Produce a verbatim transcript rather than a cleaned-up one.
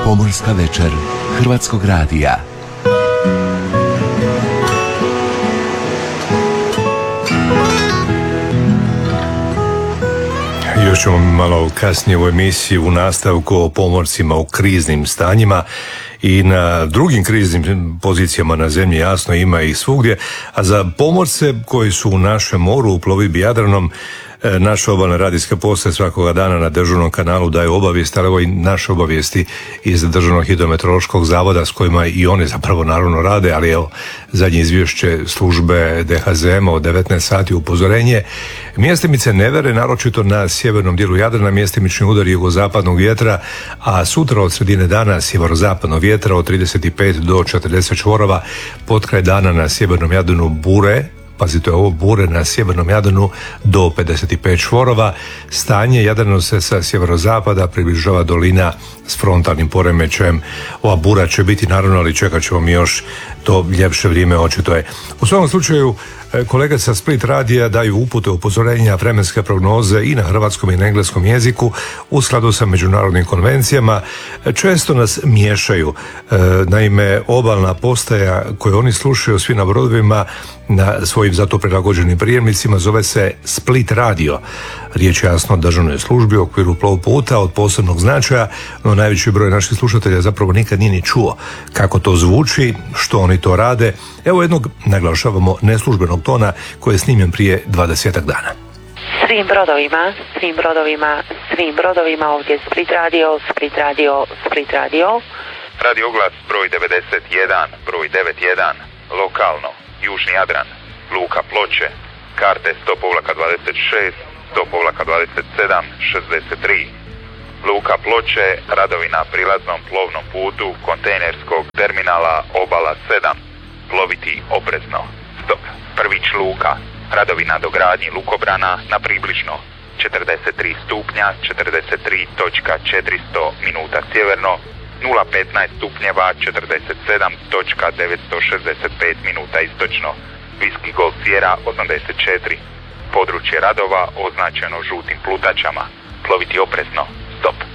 Pomorska večer Hrvatskog radija. Još ćemo malo kasnije u emisiji u nastavku o pomorcima u kriznim stanjima i na drugim kriznim pozicijama na zemlji, jasno ima ih svugdje, a za pomorce koji su u našem moru u plovidbi Jadranom, naša obalna radijska postaja svakoga dana na državnom kanalu daju obavijesti, ali evo i naše obavijesti iz Državnog hidrometeorološkog zavoda s kojima i oni zapravo naravno rade, ali evo zadnje izvješće službe D H Z M-a od devetnaest sati upozorenje. Mjestimice nevere, naročito na sjevernom dijelu Jadrana, mjestimični udari jugozapadnog vjetra, a sutra od sredine dana sjeverozapadnog vjetra od trideset pet do četrdeset čvorova, potkraj dana na sjevernom Jadranu bure, pazite ovo, bure na sjevernom Jadranu do pedeset pet čvorova. Stanje Jadranu se sa sjeverozapada približava dolina s frontalnim poremećajem. Ova bura će biti naravno, ali čekat ćemo mi još to ljepše vrijeme, očito je. U svakom slučaju, kolege sa Split radija daju upute, upozorenja, vremenske prognoze i na hrvatskom i na engleskom jeziku u skladu sa međunarodnim konvencijama. Često nas miješaju. Naime, obalna postaja koju oni slušaju svi na brodovima na svojim zato prilagođenim prijemnicima zove se Split radio. Riječ je jasno o državnoj službi u okviru plovputa od posebnog značaja, no najveći broj naših slušatelja zapravo nikad nije ni čuo kako to zvuči, što oni to rade. Evo jednog, naglašavamo, neslužbenog tona koji je snimljen prije dvadesetak dana. Svim brodovima, svim brodovima, svim brodovima, ovdje Split radio, Split radio, Split radio. Radio oglas broj devedeset jedan, broj devedeset jedan, lokalno, Južni Jadran, Luka Ploče, karte sto dvadeset šest, sto dvadeset sedam, šezdeset tri. Luka Ploče, radovi na prilaznom plovnom putu kontejnerskog terminala Obala sedam, ploviti oprezno, stop. Prvić Luka, radovi na dogradnji lukobrana na približno četrdeset tri stupnja, četrdeset tri točka četiristo minuta sjeverno, nula petnaest stupnjeva, četrdeset sedam točka devetsto šezdeset pet minuta istočno, Viski Golf Sierra osamdeset četiri. Područje radova označeno žutim plutačama, ploviti oprezno, stop.